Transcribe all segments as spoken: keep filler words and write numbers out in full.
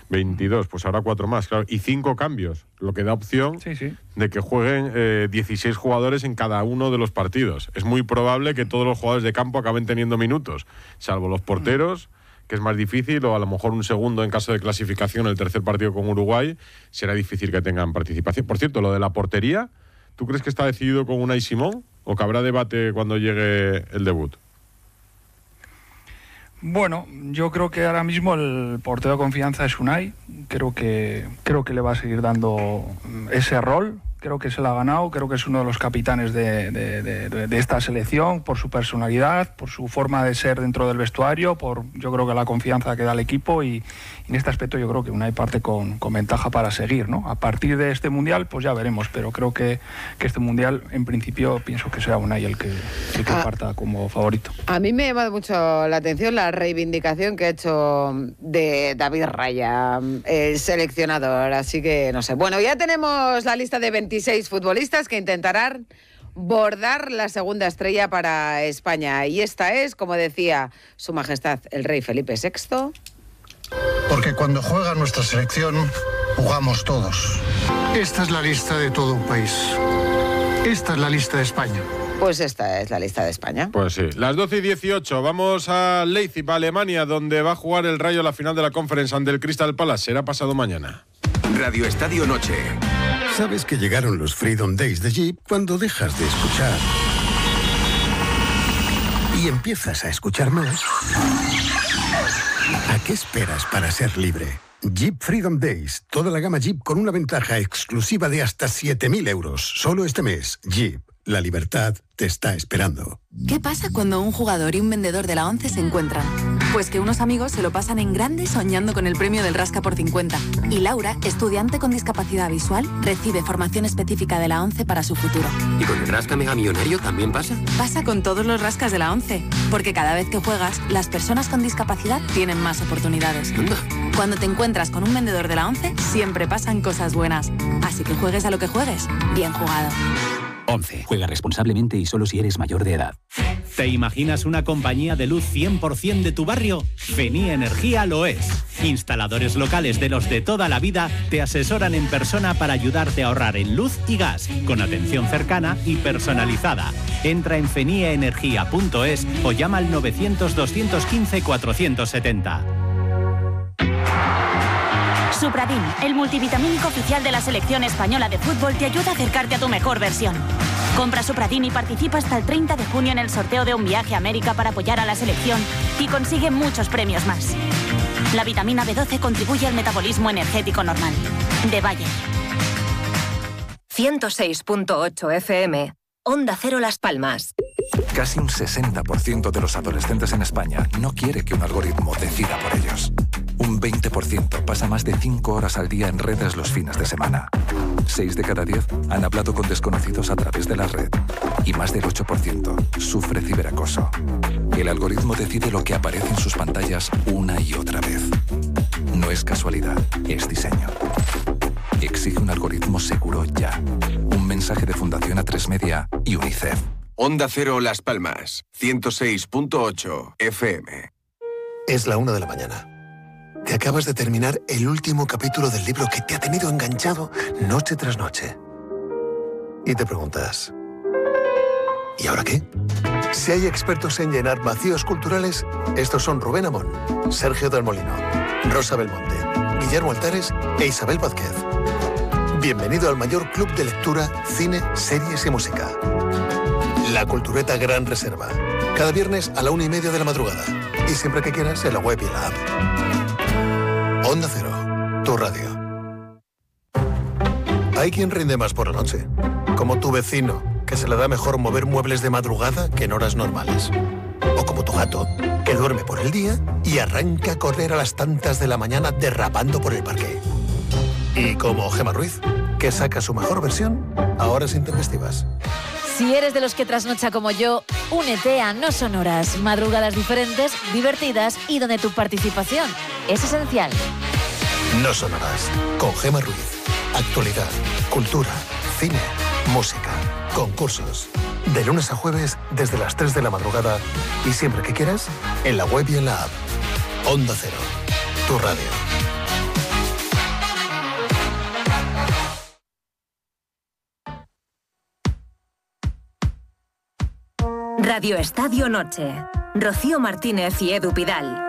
veintidós, pues habrá cuatro más, claro, y cinco cambios, lo que da opción sí, sí. de que jueguen eh, dieciséis jugadores en cada uno de los partidos. Es muy probable que todos los jugadores de campo acaben teniendo minutos, salvo los porteros, que es más difícil, o a lo mejor un segundo en caso de clasificación, el tercer partido con Uruguay, será difícil que tengan participación. Por cierto, lo de la portería, ¿tú crees que está decidido con Unai Simón o que habrá debate cuando llegue el debut? Bueno, yo creo que ahora mismo el portero de confianza es Unai. Creo que, creo que le va a seguir dando ese rol. Creo que se lo ha ganado. Creo que es uno de los capitanes de, de, de, de esta selección por su personalidad, por su forma de ser dentro del vestuario, por yo creo que la confianza que da al equipo y, y en este aspecto yo creo que Unai parte con, con ventaja para seguir, ¿no? A partir de este Mundial pues ya veremos, pero creo que, que este Mundial en principio pienso que será Unai el que, el que ah, parta como favorito. A mí me ha llamado mucho la atención la reivindicación que ha hecho de David Raya, el seleccionador, así que no sé. Bueno, ya tenemos la lista de veintiséis futbolistas que intentarán bordar la segunda estrella para España. Y esta es, como decía Su Majestad el Rey Felipe sexto. Porque cuando juega nuestra selección, jugamos todos. Esta es la lista de todo un país. Esta es la lista de España. Pues esta es la lista de España. Pues sí. Las doce y dieciocho, vamos a Leipzig, Alemania, donde va a jugar el Rayo la final de la Conference ante el Crystal Palace. Será pasado mañana. Radio Estadio Noche. ¿Sabes que llegaron los Freedom Days de Jeep cuando dejas de escuchar y empiezas a escuchar más? ¿A qué esperas para ser libre? Jeep Freedom Days. Toda la gama Jeep con una ventaja exclusiva de hasta siete mil euros. Solo este mes. Jeep. La libertad te está esperando. ¿Qué pasa cuando un jugador y un vendedor de la ONCE se encuentran? Pues que unos amigos se lo pasan en grande soñando con el premio del Rasca por cincuenta. Y Laura, estudiante con discapacidad visual, recibe formación específica de la ONCE para su futuro. ¿Y con el Rasca Mega Millonario también pasa? Pasa con todos los rascas de la ONCE. Porque cada vez que juegas, las personas con discapacidad tienen más oportunidades. Anda. Cuando te encuentras con un vendedor de la ONCE, siempre pasan cosas buenas. Así que juegues a lo que juegues, bien jugado. ONCE. Juega responsablemente y solo si eres mayor de edad. ¿Te imaginas una compañía de luz cien por ciento de tu barrio? Fenía Energía lo es. Instaladores locales de los de toda la vida te asesoran en persona para ayudarte a ahorrar en luz y gas, con atención cercana y personalizada. Entra en fenia energía punto es o llama al novecientos, doscientos quince, cuatrocientos setenta. Supradin, el multivitamínico oficial de la selección española de fútbol, te ayuda a acercarte a tu mejor versión. Compra Supradin y participa hasta el treinta de junio en el sorteo de un viaje a América para apoyar a la selección y consigue muchos premios más. La vitamina B doce contribuye al metabolismo energético normal. De Bayer. ciento seis punto ocho F M. Onda Cero Las Palmas. Casi un sesenta por ciento de los adolescentes en España no quiere que un algoritmo decida por ellos. Un veinte por ciento pasa más de cinco horas al día en redes los fines de semana. seis de cada diez han hablado con desconocidos a través de la red. Y más del ocho por ciento sufre ciberacoso. El algoritmo decide lo que aparece en sus pantallas una y otra vez. No es casualidad, es diseño. Exige un algoritmo seguro ya. Un mensaje de Fundación A tres Media y UNICEF. Onda Cero Las Palmas, ciento seis punto ocho F M. Es la una de la mañana. Que acabas de terminar el último capítulo del libro que te ha tenido enganchado noche tras noche. Y te preguntas, ¿y ahora qué? Si hay expertos en llenar vacíos culturales, estos son Rubén Amón, Sergio del Molino, Rosa Belmonte, Guillermo Altares e Isabel Vázquez. Bienvenido al mayor club de lectura, cine, series y música. La Cultureta Gran Reserva. Cada viernes a la una y media de la madrugada. Y siempre que quieras en la web y en la app. Onda Cero, tu radio. Hay quien rinde más por la noche, como tu vecino, que se le da mejor mover muebles de madrugada que en horas normales. O como tu gato, que duerme por el día y arranca a correr a las tantas de la mañana derrapando por el parque. Y como Gemma Ruiz, que saca su mejor versión a horas intempestivas. Si eres de los que trasnocha como yo, únete a No Sonoras, madrugadas diferentes, divertidas y donde tu participación es esencial. No Sonoras, con Gemma Ruiz. Actualidad, cultura, cine, música, concursos. De lunes a jueves desde las tres de la madrugada y siempre que quieras, en la web y en la app. Onda Cero, tu radio. Radio Estadio Noche. Rocío Martínez y Edu Pidal.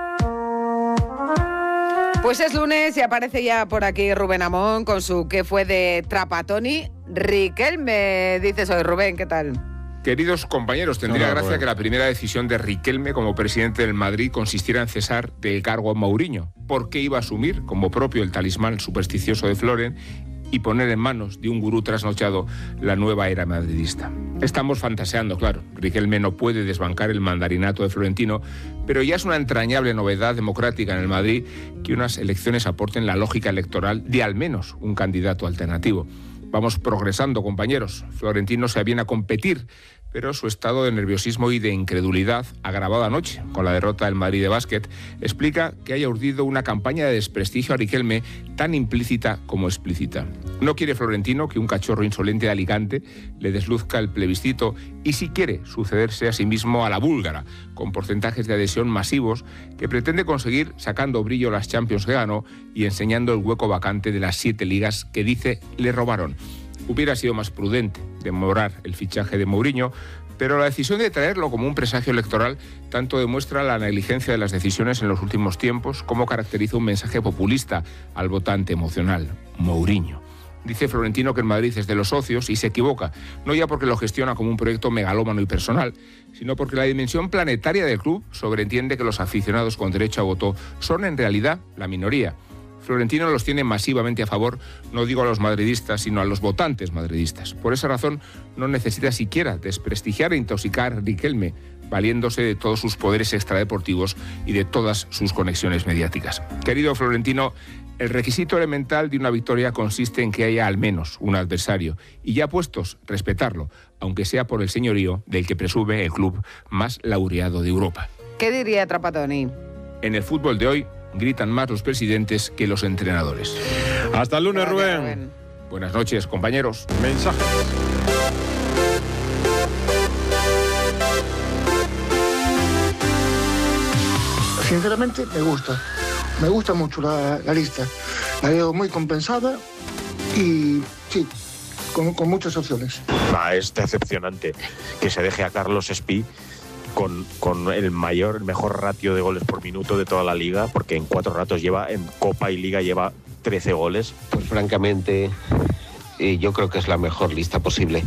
Pues es lunes y aparece ya por aquí Rubén Amón con su ¿Qué fue de Trapattoni? Riquelme, dices hoy, Rubén, ¿qué tal? Queridos compañeros, tendría Hola, gracia Rubén. que la primera decisión de Riquelme como presidente del Madrid consistiera en cesar del cargo a Mourinho, porque iba a asumir como propio el talismán supersticioso de Floren y poner en manos de un gurú trasnochado la nueva era madridista. Estamos fantaseando, claro. Riquelme no puede desbancar el mandarinato de Florentino, pero ya es una entrañable novedad democrática en el Madrid que unas elecciones aporten la lógica electoral de al menos un candidato alternativo. Vamos progresando, compañeros. Florentino se aviene a competir, pero su estado de nerviosismo y de incredulidad, agravado anoche con la derrota del Madrid de básquet, explica que haya urdido una campaña de desprestigio a Riquelme tan implícita como explícita. No quiere Florentino que un cachorro insolente de Alicante le desluzca el plebiscito y si quiere sucederse a sí mismo a la búlgara, con porcentajes de adhesión masivos que pretende conseguir sacando brillo las Champions que ganó y enseñando el hueco vacante de las siete ligas que dice le robaron. Hubiera sido más prudente demorar el fichaje de Mourinho, pero la decisión de traerlo como un presagio electoral tanto demuestra la negligencia de las decisiones en los últimos tiempos como caracteriza un mensaje populista al votante emocional. Mourinho. Dice Florentino que el Madrid es de los socios y se equivoca, no ya porque lo gestiona como un proyecto megalómano y personal, sino porque la dimensión planetaria del club sobreentiende que los aficionados con derecho a voto son en realidad la minoría. Florentino los tiene masivamente a favor, no digo a los madridistas, sino a los votantes madridistas. Por esa razón, no necesita siquiera desprestigiar e intoxicar a Riquelme, valiéndose de todos sus poderes extradeportivos y de todas sus conexiones mediáticas. Querido Florentino, el requisito elemental de una victoria consiste en que haya al menos un adversario, y ya puestos, respetarlo, aunque sea por el señorío del que presume el club más laureado de Europa. ¿Qué diría Trapattoni? En el fútbol de hoy, gritan más los presidentes que los entrenadores. Hasta el lunes, Gracias, Rubén. Rubén. Buenas noches, compañeros. Mensajes. Sinceramente, me gusta. Me gusta mucho la, la lista. La veo muy compensada y sí, con, con muchas opciones. Ah, es decepcionante que se deje a Carlos Espí con, con el mayor, el mejor ratio de goles por minuto de toda la liga, porque en cuatro ratos lleva, en Copa y Liga lleva trece goles. Pues francamente, eh, yo creo que es la mejor lista posible.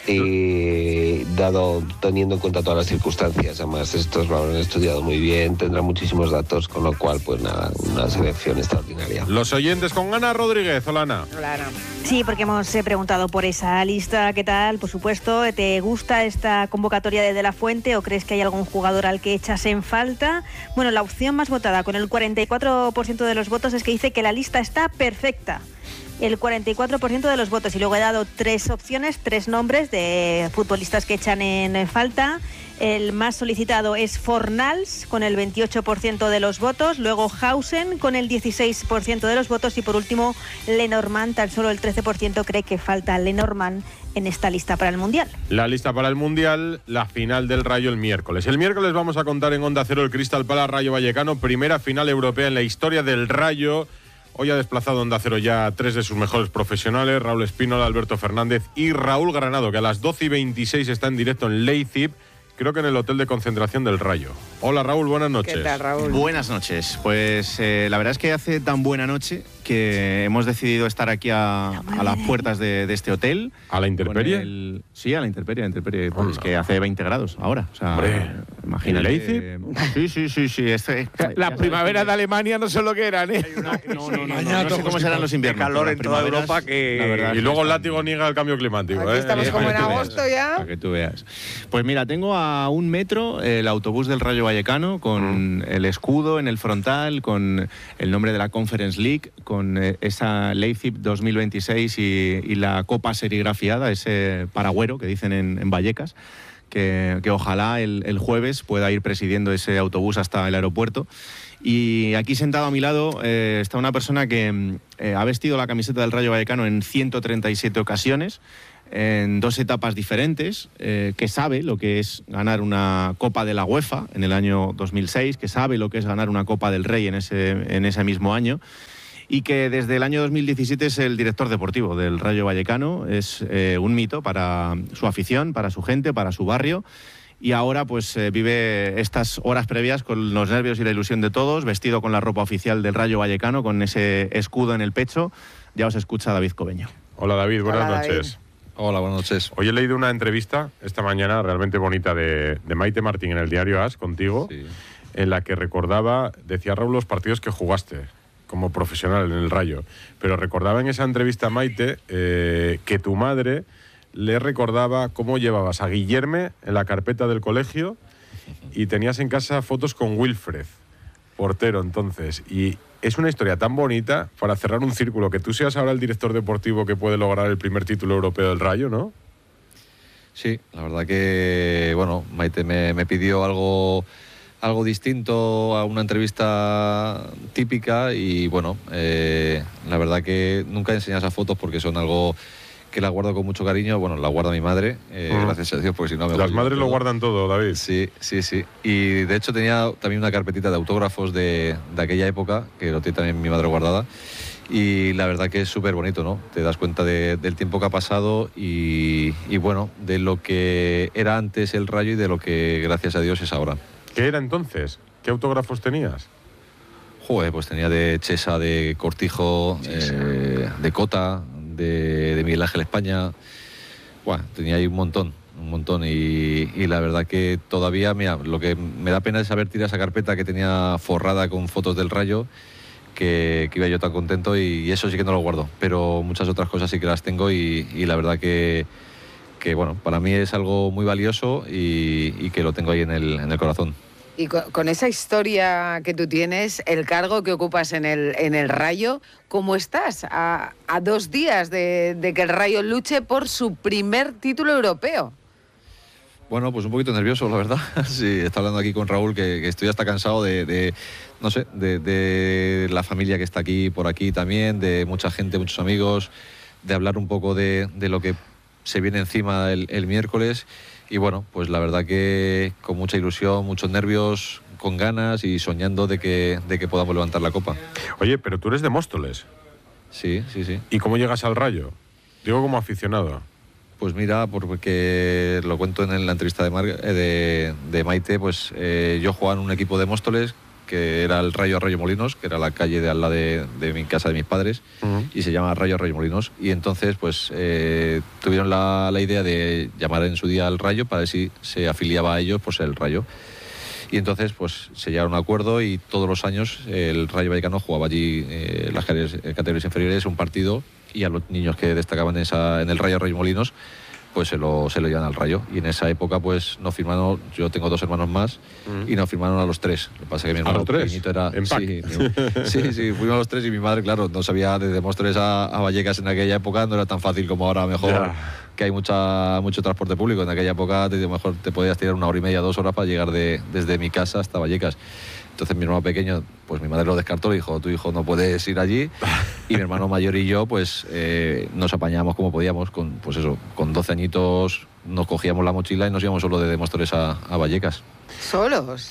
Y dado, teniendo en cuenta todas las circunstancias, además estos lo han estudiado muy bien, tendrán muchísimos datos, con lo cual, pues nada, una selección extraordinaria. Los oyentes con Ana Rodríguez. Hola, Ana. Hola, Ana. Sí, porque hemos eh, preguntado por esa lista, ¿qué tal? Por supuesto, ¿te gusta esta convocatoria de De La Fuente o crees que hay algún jugador al que echas en falta? Bueno, la opción más votada, con el cuarenta y cuatro por ciento de los votos, es que dice que la lista está perfecta. El cuarenta y cuatro por ciento de los votos, y luego he dado tres opciones, tres nombres de futbolistas que echan en falta. El más solicitado es Fornals, con el veintiocho por ciento de los votos, luego Hausen, con el dieciséis por ciento de los votos, y por último Lenormand, tan solo el trece por ciento cree que falta Lenormand en esta lista para el Mundial. La lista para el Mundial, la final del Rayo el miércoles. El miércoles vamos a contar en Onda Cero el Crystal Palace Rayo Vallecano, primera final europea en la historia del Rayo. Hoy ha desplazado Onda Cero ya a tres de sus mejores profesionales, Raúl Espínola, Alberto Fernández y Raúl Granado, que a las doce y veintiséis está en directo en Leipzig, creo que en el hotel de concentración del Rayo. Hola Raúl, buenas noches. ¿Qué tal, Raúl? Buenas noches. Pues eh, la verdad es que hace tan buena noche que hemos decidido estar aquí a, a las puertas de, de este hotel. ¿A la intemperie? El, sí, a la intemperie, a la intemperie. Pues es que hace veinte grados ahora. O sea, Hombre, imagínate. ¿en Leipzig? Sí, sí, sí, sí. Este, Las primaveras de Alemania no son lo que eran, ¿eh? No, no, no, no, no, no sé cómo serán los inviernos. calor en toda Europa que... Y luego el látigo niega el cambio climático. Aquí ¿eh? estamos como en agosto ya. Para que tú veas. Pues mira, tengo a un metro el autobús del Rayo Vallecano con mm. el escudo en el frontal, con el nombre de la Conference League, con esa Leipzig dos mil veintiséis y, y la copa serigrafiada, ese paragüero que dicen en, en Vallecas. Que, que ojalá el, el jueves pueda ir presidiendo ese autobús hasta el aeropuerto. Y aquí sentado a mi lado eh, está una persona que eh, ha vestido la camiseta del Rayo Vallecano en ciento treinta y siete ocasiones, en dos etapas diferentes, eh, que sabe lo que es ganar una Copa de la UEFA en el año dos mil seis, que sabe lo que es ganar una Copa del Rey en ese, en ese mismo año, y que desde el año dos mil diecisiete es el director deportivo del Rayo Vallecano. Es eh, un mito para su afición, para su gente, para su barrio, y ahora pues eh, vive estas horas previas con los nervios y la ilusión de todos, vestido con la ropa oficial del Rayo Vallecano, con ese escudo en el pecho. Ya os escucha David Cobeño. Hola David, buenas Hola, noches. David. Hola, buenas noches. Hoy he leído una entrevista esta mañana realmente bonita de, de Maite Martín en el diario As contigo, sí. en la que recordaba, decía Raúl, los partidos que jugaste como profesional en el Rayo, pero recordaba en esa entrevista Maite eh, que tu madre le recordaba cómo llevabas a Guillerme en la carpeta del colegio y tenías en casa fotos con Wilfred, portero entonces, y es una historia tan bonita para cerrar un círculo, que tú seas ahora el director deportivo que puede lograr el primer título europeo del Rayo, ¿no? Sí, la verdad que, bueno, Maite me, me pidió algo, algo distinto a una entrevista típica y, bueno, eh, la verdad que nunca he enseñado esas fotos porque son algo que la guardo con mucho cariño. Bueno, la guarda mi madre, eh, uh-huh. gracias a Dios, porque si no me... Las madres todo. Lo guardan todo, David. Sí, sí, sí. Y de hecho tenía también una carpetita de autógrafos de, de aquella época, que lo tiene también mi madre guardada. Y la verdad que es súper bonito, ¿no? Te das cuenta de, del tiempo que ha pasado y, y, bueno, de lo que era antes el Rayo y de lo que, gracias a Dios, es ahora. ¿Qué era entonces? ¿Qué autógrafos tenías? Joder, pues tenía de Chesa, de Cortijo, sí, sí. Eh, de Cota, de, de Miguel Ángel España. Bueno, tenía ahí un montón, un montón. Y, y la verdad que todavía, mira, lo que me da pena es haber tirado esa carpeta que tenía forrada con fotos del Rayo, que, que iba yo tan contento, y, y eso sí que no lo guardo. Pero muchas otras cosas sí que las tengo y, y la verdad que, que, bueno, para mí es algo muy valioso y, y que lo tengo ahí en el, en el corazón. Y con, con esa historia que tú tienes, el cargo que ocupas en el, en el Rayo, ¿cómo estás a, a dos días de, de que el Rayo luche por su primer título europeo? Bueno, pues un poquito nervioso, la verdad. Sí, está hablando aquí con Raúl, que, que estoy hasta cansado de, de no sé, de, de la familia que está aquí, por aquí también, de mucha gente, muchos amigos, de hablar un poco de, de lo que se viene encima el, el miércoles. Y bueno, pues la verdad que con mucha ilusión, muchos nervios, con ganas y soñando de que, de que podamos levantar la copa. Oye, pero tú eres de Móstoles. Sí, sí, sí. ¿Y cómo llegas al Rayo? Digo, como aficionado. Pues mira, porque lo cuento en la entrevista de, Mar de, de Maite, pues eh, yo jugaba en un equipo de Móstoles, que era el Rayo Arroyo Molinos, que era la calle de al lado de, de mi casa de mis padres, uh-huh. y se llama Rayo Arroyo Molinos. Y entonces, pues, eh, tuvieron la, la idea de llamar en su día al Rayo para ver si se afiliaba a ellos, pues, el Rayo. Y entonces, pues, se llegaron a un acuerdo y todos los años el Rayo Vallecano jugaba allí eh, las categorías inferiores un partido, y a los niños que destacaban en, esa, en el Rayo Arroyo Molinos, pues se lo, se lo llevan al Rayo. Y en esa época, pues, nos firmaron, yo tengo dos hermanos más, mm. y nos firmaron a los tres. Lo que pasa es que mi hermano pequeñito era... Sí, sí, sí, fuimos a los tres y mi madre, claro, no sabía desde Móstoles a, a Vallecas en aquella época, no era tan fácil como ahora, mejor, yeah. que hay mucha, mucho transporte público. En aquella época, te, mejor te podías tirar una hora y media, dos horas para llegar de, desde mi casa hasta Vallecas. Entonces mi hermano pequeño, pues mi madre lo descartó, le dijo, tu hijo no puedes ir allí. Y mi hermano mayor y yo, pues eh, nos apañábamos como podíamos, con, pues eso, con doce añitos nos cogíamos la mochila y nos íbamos solo de Móstoles a, a Vallecas. ¿Solos?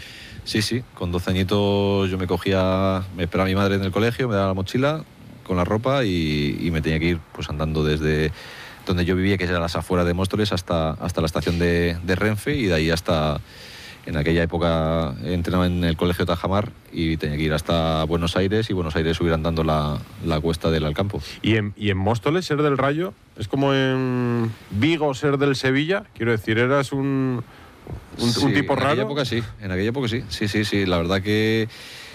Sí, sí, con doce añitos yo me cogía, me esperaba mi madre en el colegio, me daba la mochila con la ropa y, y me tenía que ir pues andando desde donde yo vivía, que era las afueras de Móstoles, hasta, hasta la estación de, de Renfe, y de ahí hasta... En aquella época entrenaba en el colegio Tajamar y tenía que ir hasta Buenos Aires, y Buenos Aires subir andando la, la cuesta del Alcampo. ¿Y en, ¿Y en Móstoles ser del Rayo es como en Vigo ser del Sevilla? Quiero decir, ¿eras un, un, sí, un tipo raro? En aquella época sí, en aquella época sí, sí, sí, sí. La verdad que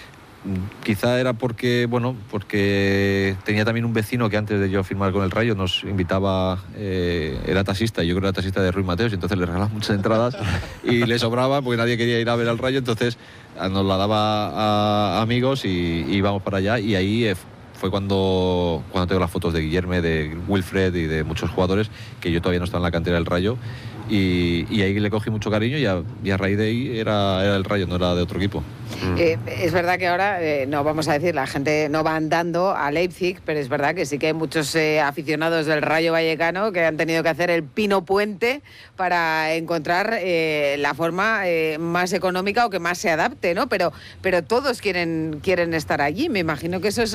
quizá era porque, bueno, porque tenía también un vecino que antes de yo firmar con el Rayo nos invitaba, eh, era taxista, y yo creo que era taxista de Ruiz Mateos, y entonces le regalaba muchas entradas y le sobraba porque nadie quería ir a ver al Rayo, entonces nos la daba a amigos y, y íbamos para allá, y ahí fue cuando, cuando tengo las fotos de Guillerme, de Wilfred y de muchos jugadores que yo todavía no estaba en la cantera del Rayo. Y, y ahí le cogí mucho cariño, y a, y a raíz de ahí era, era el Rayo, no era de otro equipo. Eh, es verdad que ahora, eh, no vamos a decir, la gente no va andando a Leipzig, pero es verdad que sí que hay muchos eh, aficionados del Rayo Vallecano que han tenido que hacer el pino puente para encontrar eh, la forma eh, más económica o que más se adapte, ¿no? Pero, pero todos quieren, quieren estar allí. Me imagino que eso es